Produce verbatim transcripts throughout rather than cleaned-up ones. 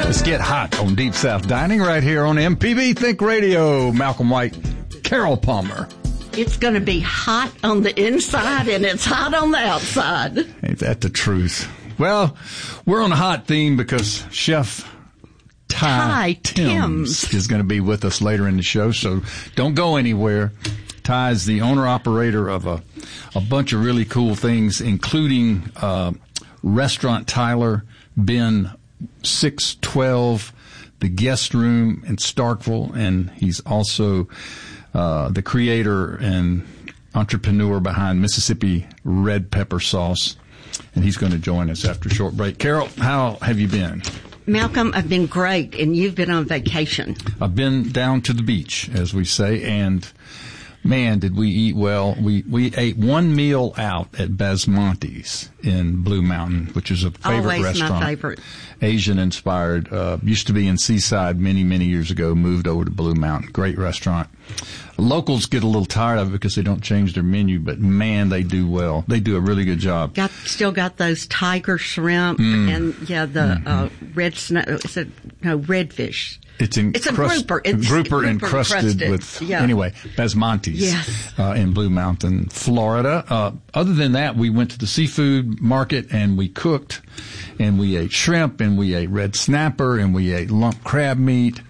Let's get hot on Deep South Dining right here on M P B Think Radio. Malcolm White, Carol Palmer. It's going to be hot on the inside and it's hot on the outside. Ain't that the truth? Well, we're on a hot theme because Chef Ty, Ty Timms, Timms is going to be with us later in the show, so don't go anywhere. Ty is the owner-operator of a, a bunch of really cool things, including uh, Restaurant Tyler, Ben six twelve, the Guest Room in Starkville, and he's also uh, the creator and entrepreneur behind Mississippi Red Pepper Sauce, and he's going to join us after a short break. Carol, how have you been? Malcolm, I've been great, and you've been on vacation. I've been down to the beach, as we say, and man, did we eat well. We we ate one meal out at Basmonte's in Blue Mountain, which is a favorite Always restaurant. my favorite. Asian-inspired. Uh, used to be in Seaside many, many years ago, moved over to Blue Mountain. Great restaurant. Locals get a little tired of it because they don't change their menu, but man, they do well. They do a really good job. Got Still got those tiger shrimp Mm. and, yeah, the mm-hmm. uh, red snow, it's a, no, redfish. It's, in it's a crust, grouper. It's grouper, grouper encrusted, encrusted with, yeah. anyway, Basmonte's yes. uh, in Blue Mountain, Florida. Uh, other than that, we went to the seafood market and we cooked, and we ate shrimp, and we ate red snapper, and we ate lump crab meat,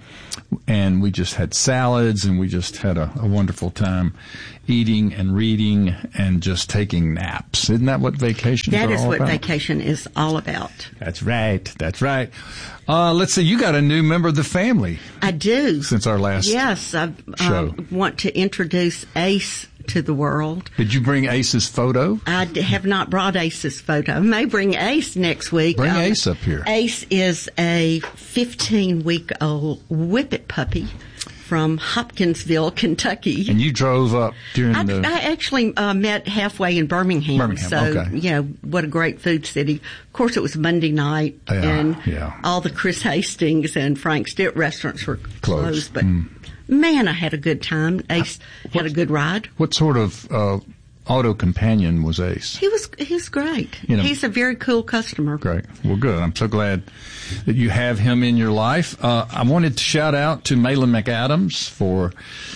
and we just had salads, and we just had a, a wonderful time eating and reading and just taking naps. Isn't that what vacations That are is all what about? vacation is all about. That's right. That's right. Uh, let's see. You got a new member of the family. I do. Since our last yes, I show. uh, want to introduce Ace to the world. Did you bring Ace's photo? I d- have not brought Ace's photo. I may bring Ace next week. Bring um, Ace up here. Ace is a fifteen-week-old whippet puppy from Hopkinsville, Kentucky. And you drove up during I, the... I actually uh, met halfway in Birmingham. Birmingham, so, okay. you know, what a great food city. Of course, it was Monday night, Yeah, and yeah. all the Chris Hastings and Frank Stitt restaurants were closed. Closed. But, Mm. man, I had a good time. Ace had a good ride. What sort of uh, auto companion was Ace? He was he was great. You know, He's a very cool customer. Great. Well, good. I'm so glad that you have him in your life. Uh, I wanted to shout out to Malin McAdams for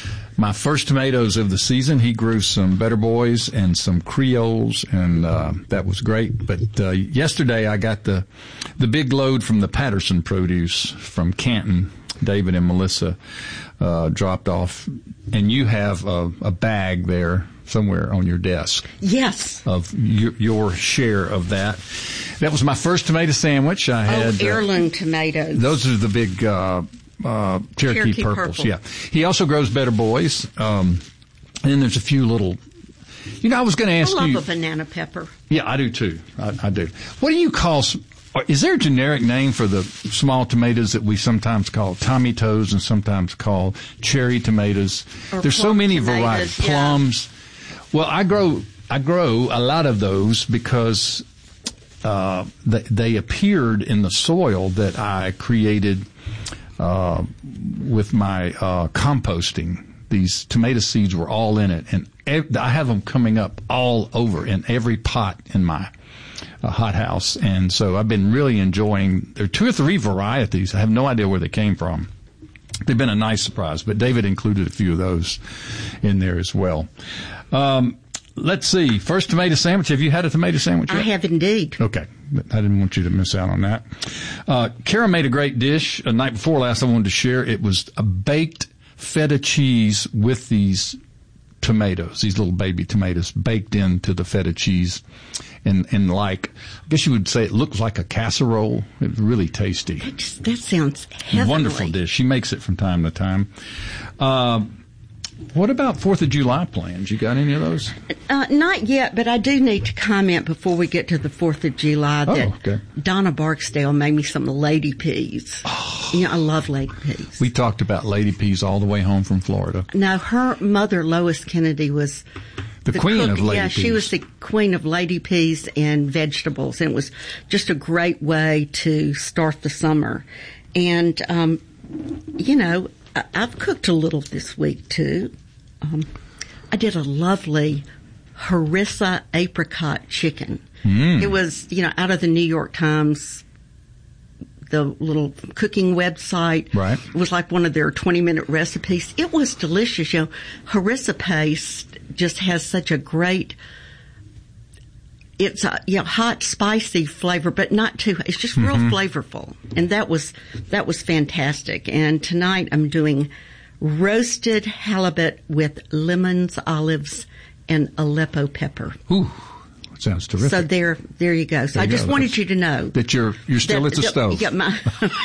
my first tomatoes of the season. He grew some Better Boys and some Creoles, and uh, that was great. But uh, yesterday I got the the big load from the Patterson Produce from Canton. David and Melissa uh, dropped off, and you have a, a bag there somewhere on your desk. Yes. Of your, your share of that. That was my first tomato sandwich. I had oh, heirloom uh, tomatoes. Those are the big uh, uh, Cherokee, Cherokee purples. purple. Yeah. He also grows Better Boys. Um, and then there's a few little. You know, I was going to ask I love you. a banana pepper. Yeah, I do too. I, I do. What do you call? Is there a generic name for the small tomatoes that we sometimes call Tommy Toes and sometimes call cherry tomatoes? Or There's so plum many tomatoes, varieties. yeah. Plums. Well, I grow I grow a lot of those because uh, they, they appeared in the soil that I created uh, with my uh, composting. These tomato seeds were all in it, and ev- I have them coming up all over in every pot in my a hothouse, and so I've been really enjoying. There are two or three varieties. I have no idea where they came from. They've been a nice surprise, but David included a few of those in there as well. Um, let's see. First tomato sandwich. Have you had a tomato sandwich yet? I have indeed. Okay. I didn't want you to miss out on that. Uh, Kara made a great dish a night before last I wanted to share. It was a baked feta cheese with these tomatoes, these little baby tomatoes baked into the feta cheese. And, and like, I guess you would say it looks like a casserole. It was really tasty. That, just, that sounds heavenly. Wonderful dish. She makes it from time to time. Uh, what about Fourth of July plans? You got any of those? Uh, not yet, but I do need to comment before we get to the Fourth of July Oh, that okay. Donna Barksdale made me some lady peas. Oh. You know, I love lady peas. We talked about lady peas all the way home from Florida. Now, her mother, Lois Kennedy, was The, the queen cook, of lady yeah, peas. she was the queen of lady peas and vegetables, and it was just a great way to start the summer. And, um, you know, I, I've cooked a little this week, too. Um, I did a lovely harissa apricot chicken. Mm. It was, you know, out of the New York Times, the little cooking website. Right. It was like one of their twenty-minute recipes. It was delicious. You know, harissa paste just has such a great, it's a, you know, hot, spicy flavor, but not too, it's just real mm-hmm. flavorful. And that was, that was fantastic. And tonight I'm doing roasted halibut with lemons, olives, and Aleppo pepper. Ooh. Sounds terrific. So there, there you go. So there I you just go. wanted That's, you to know that you're you're still that, at the that, stove. Yeah, my,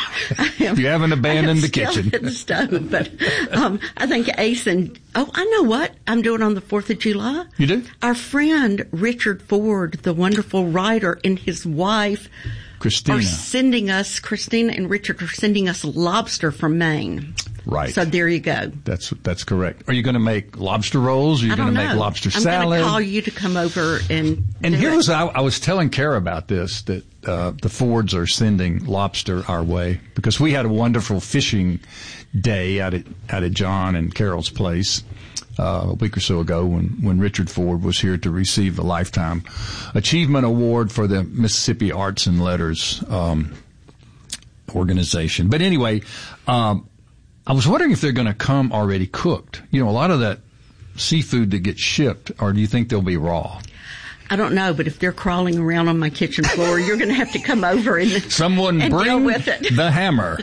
am, you haven't abandoned the still kitchen. At the stove, but um, I think Ace and oh, I know what I'm doing on the Fourth of July. You do? Our friend Richard Ford, the wonderful writer, and his wife Christina are sending us. Christina and Richard are sending us lobster from Maine. Right. So there you go. That's that's correct. Are you going to make lobster rolls? Are you I going don't to make know. lobster I'm salad? I'm going to call you to come over and. And do here it. was I, I was telling Kara about this, that uh, the Fords are sending lobster our way because we had a wonderful fishing day out at out at John and Carol's place uh, a week or so ago when when Richard Ford was here to receive the Lifetime Achievement Award for the Mississippi Arts and Letters um, organization. But anyway. Um, I was wondering if they're going to come already cooked. You know, a lot of that seafood that gets shipped, or do you think they'll be raw? I don't know, but if they're crawling around on my kitchen floor, you're going to have to come over and someone and bring deal with it. The hammer.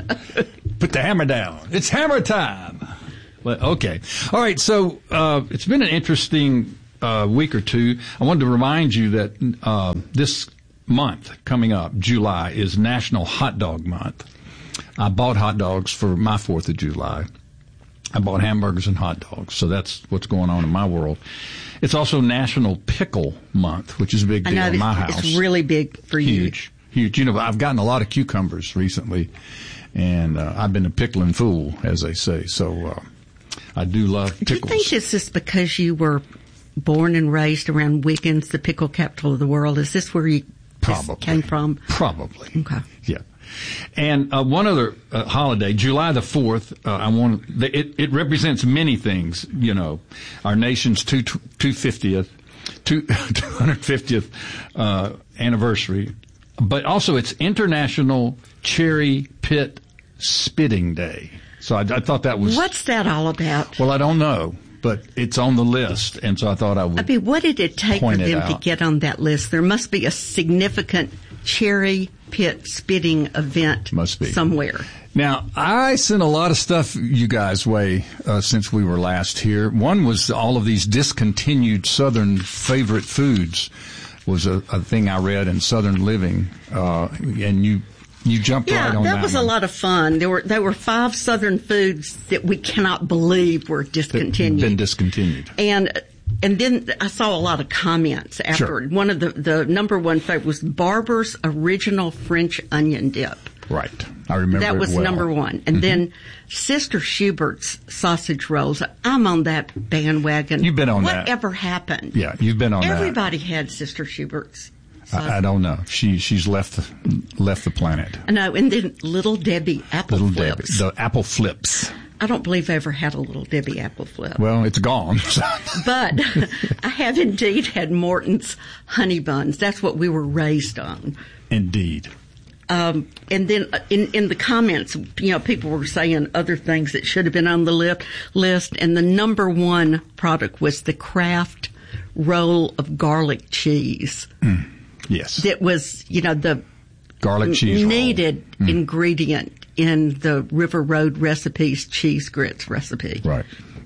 Put the hammer down. It's hammer time. Well, okay. All right. So uh, it's been an interesting uh, week or two. I wanted to remind you that uh, this month coming up, July, is National Hot Dog Month. I bought hot dogs for my Fourth of July. I bought hamburgers and hot dogs. So that's what's going on in my world. It's also National Pickle Month, which is a big deal I know, in my it's, house. It's really big for you. Huge, huge. You know, I've gotten a lot of cucumbers recently, and uh, I've been a pickling fool, as they say. So uh, I do love pickles. Do you think this is because you were born and raised around Wiggins, the pickle capital of the world? Is this where you Probably. came from? Probably. Okay. Yeah. And uh, one other uh, holiday, July the fourth, uh, I want it, it represents many things, you know, our nation's two fiftieth, two hundred fiftieth uh, anniversary, but also it's International Cherry Pit Spitting Day. So I, I thought that was... What's that all about? Well, I don't know, but it's on the list, and so I thought I would I mean, what did it take for point it them to out. get on that list? There must be a significant cherry pit spitting event Must be. somewhere. Now, I sent a lot of stuff you guys' way uh, since we were last here. One was all of these discontinued Southern favorite foods was a, a thing I read in Southern Living, uh, and you you jumped Yeah, right on that. that was one. a lot of fun. There were there were five Southern foods that we cannot believe were discontinued. Been discontinued. And and then I saw a lot of comments after. Sure. One of the, the number one favorite was Barber's Original French Onion Dip. Right. I remember That it was well. number one. And Mm-hmm. then Sister Schubert's sausage rolls. I'm on that bandwagon. You've been on that. Whatever happened? Yeah, you've been on Everybody had Sister Schubert's. that. I, I don't know. She she's left the, left the planet. I know. And then Little Debbie apple Little Debbie, flips. the apple flips. I don't believe I ever had a Little Debbie apple flip. Well, it's gone. But I have indeed had Morton's honey buns. That's what we were raised on. Indeed. Um, and then in, in the comments, you know, people were saying other things that should have been on the list, list. And the number one product was the Kraft roll of garlic cheese. Mm. Yes. That was, you know, the garlic cheese needed roll. Mm. ingredient in the River Road Recipes cheese grits recipe. Right.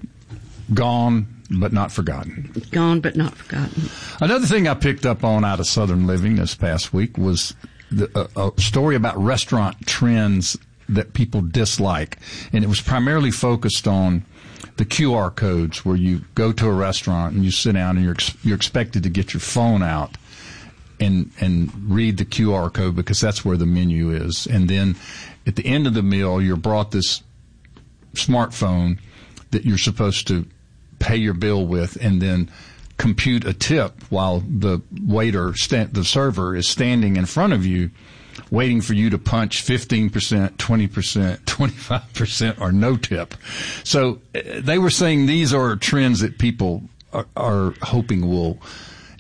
Gone, but not forgotten. Gone, but not forgotten. Another thing I picked up on out of Southern Living this past week was the, a, a story about restaurant trends that people dislike. And it was primarily focused on the Q R codes where you go to a restaurant and you sit down and you're ex- you're expected to get your phone out and and read the Q R code because that's where the menu is. And then at the end of the meal, you're brought this smartphone that you're supposed to pay your bill with and then compute a tip while the waiter, sta- the server is standing in front of you waiting for you to punch fifteen percent, twenty percent, twenty-five percent or no tip. So uh, they were saying these are trends that people are, are hoping will,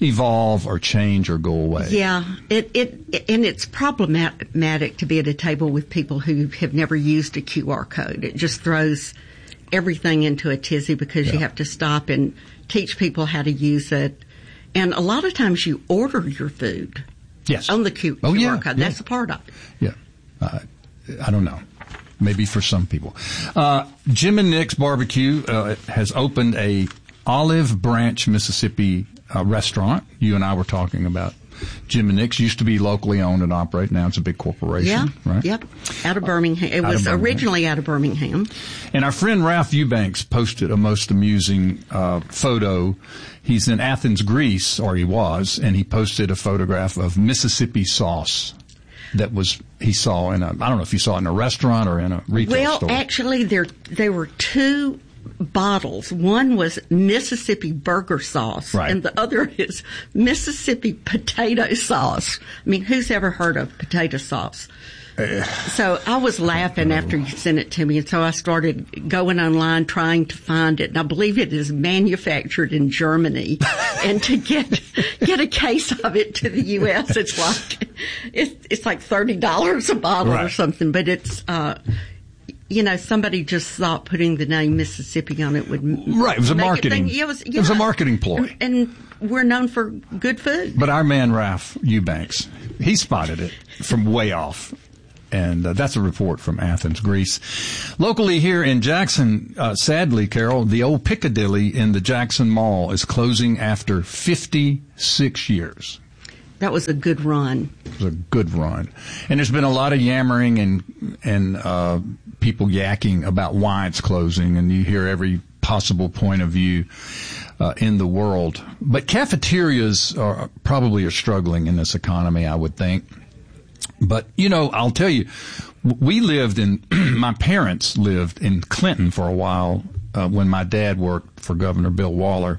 evolve or change or go away. Yeah, it, it and it's problematic to be at a table with people who have never used a Q R code. It just throws everything into a tizzy because yeah. you have to stop and teach people how to use it. And a lot of times you order your food yes. on the Q R oh, yeah, code. yeah. That's a part of it. Yeah. Uh, I don't know. Maybe for some people. Uh, Jim and Nick's Barbecue uh, has opened a Olive Branch, Mississippi uh, restaurant. You and I were talking about Jim and Nick's. Used to be locally owned and operated. Now it's a big corporation, yeah, right? Yep. Out of Birmingham. It was Birmingham. originally out of Birmingham. And our friend Ralph Eubanks posted a most amusing uh, photo. He's in Athens, Greece, or he was, and he posted a photograph of Mississippi sauce that was he saw in a, I don't know if he saw it in a restaurant or in a retail well, store. Well, actually, there there were two bottles. One was Mississippi burger sauce, right. and the other is Mississippi potato sauce. I mean, who's ever heard of potato sauce? Uh, so I was laughing after you sent it to me, and so I started going online trying to find it. And I believe it is manufactured in Germany, and to get get a case of it to the U S, it's like it's it's like thirty dollars a bottle right. or something. But it's uh, you know, somebody just thought putting the name Mississippi on it would right. It was a marketing. It, it was yeah. It was a marketing ploy, and, and we're known for good food. But our man Ralph Eubanks, he spotted it from way off. And uh, that's a report from Athens, Greece. Locally here in Jackson, uh, sadly, Carol, the old Piccadilly in the Jackson Mall is closing after fifty-six years. That was a good run. It was a good run. And there's been a lot of yammering and, and uh, people yakking about why it's closing, and you hear every possible point of view uh, in the world. But cafeterias are probably are struggling in this economy, I would think. But, you know, I'll tell you, we lived in, my parents lived in Clinton for a while uh, when my dad worked for Governor Bill Waller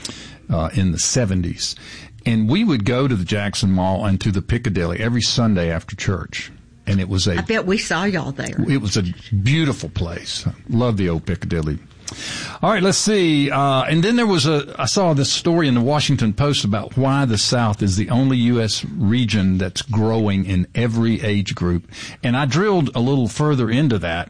uh, in the seventies. And we would go to the Jackson Mall and to the Piccadilly every Sunday after church. And it was a... I bet we saw y'all there. It was a beautiful place. Love the old Piccadilly. All right, let's see. Uh, and then there was a, I saw this story in the Washington Post about why the South is the only U S region that's growing in every age group. And I drilled a little further into that,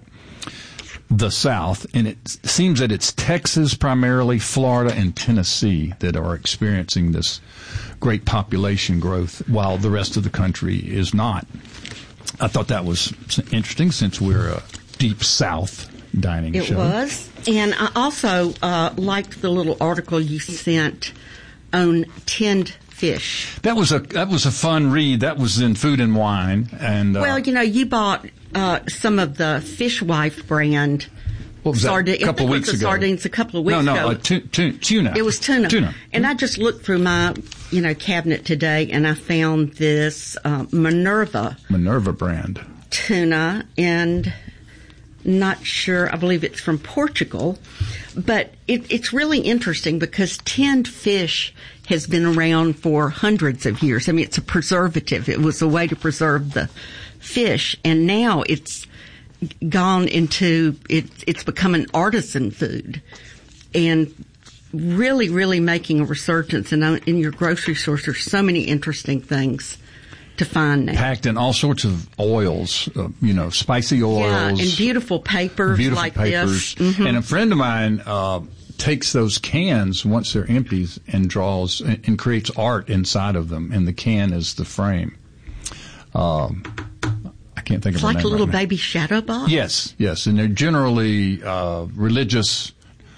the South, and it seems that it's Texas primarily, Florida, and Tennessee that are experiencing this great population growth while the rest of the country is not. I thought that was interesting since we're a deep South dining it show. It was. And I also uh, liked the little article you sent on tinned fish. That was a that was a fun read. That was in Food and Wine. And uh, well, you know, you bought uh, some of the Fishwife brand. What was sardine, that? A couple I think weeks it was ago. Sardines a couple of weeks no, no, ago. No, uh, tu- tu- tuna. It was tuna. Tuna. And I just looked through my, you know, cabinet today, and I found this uh, Minerva. Minerva brand. Tuna, and not sure, I believe it's from Portugal. But it, it's really interesting because tinned fish has been around for hundreds of years. I mean, it's a preservative. It was a way to preserve the fish, and now it's gone into it, it's become an artisan food, and really, really making a resurgence. And in your grocery stores, there's so many interesting things to find now. Packed in all sorts of oils, uh, you know, spicy oils. Yeah, and beautiful papers beautiful like papers. this. Mm-hmm. And a friend of mine uh, takes those cans once they're empty and draws and, and creates art inside of them, and the can is the frame. Um, I can't think it's of like her name a little right now. baby shadow box. Yes, yes, and they're generally uh, religious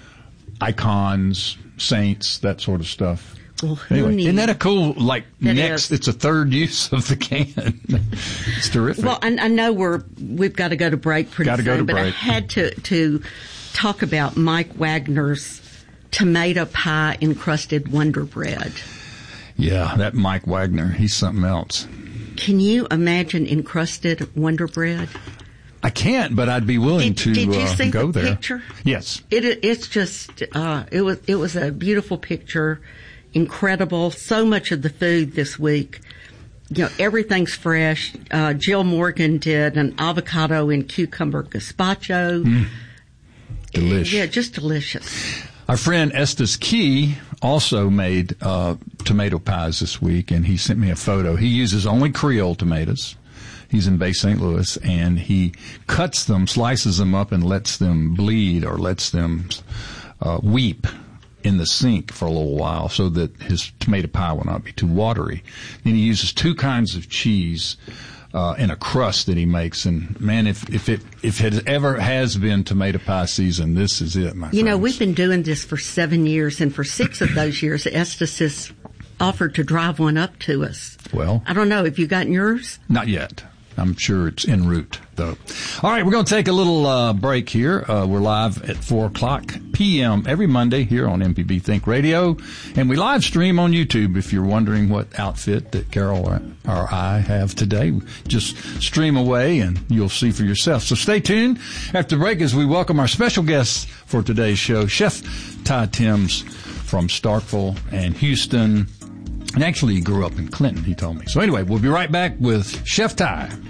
icons, saints, that sort of stuff. Well, who anyway, knew? Isn't that a cool, like, That next, is. it's a third use of the can. It's terrific. Well, I, I know we're, we've got to go to break pretty Gotta soon, go to but break. I had to, to talk about Mike Wagner's tomato pie encrusted Wonder Bread. Yeah, that Mike Wagner, he's something else. Can you imagine encrusted Wonder Bread? I can't, but I'd be willing Did, to did you uh, see go the there. picture? Yes. It, it's just, uh, it was, it was a beautiful picture. Incredible. So much of the food this week, you know, everything's fresh. Uh, Jill Morgan did an avocado and cucumber gazpacho. Mm. Delicious. Yeah, just delicious. Our friend Estes Key also made uh, tomato pies this week, and he sent me a photo. He uses only Creole tomatoes. He's in Bay Saint Louis, and he cuts them, slices them up, and lets them bleed or lets them uh, weep in the sink for a little while so that his tomato pie will not be too watery. Then he uses two kinds of cheese uh, in a crust that he makes. And, man, if, if it if it ever has been tomato pie season, this is it, my You know, friends. we've been doing this for seven years, and for six of those years, Estes has offered to drive one up to us. Well, I don't know. Have you gotten yours? not yet. I'm sure it's en route, though. All right, we're going to take a little uh, break here. Uh, we're live at four o'clock p.m. every Monday here on M P B Think Radio, and we live stream on YouTube. If you're wondering what outfit that Carol or, or I have today, just stream away and you'll see for yourself. So stay tuned after the break as we welcome our special guest for today's show, Chef Ty Timms from Starkville and Houston. And actually, he grew up in Clinton, he told me. So anyway, we'll be right back with Chef Ty.